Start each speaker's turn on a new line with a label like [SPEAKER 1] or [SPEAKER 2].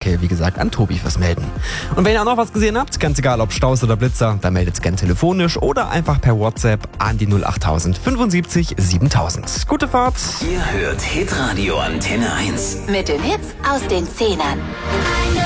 [SPEAKER 1] danke, wie gesagt, an Tobi fürs Melden. Und wenn ihr auch noch was gesehen habt, ganz egal ob Staus oder Blitzer, dann meldet es gerne telefonisch oder einfach per WhatsApp an die 08000 75 7000. Gute Fahrt!
[SPEAKER 2] Ihr hört Hitradio Antenne 1.
[SPEAKER 3] Mit den Hits aus den 10ern.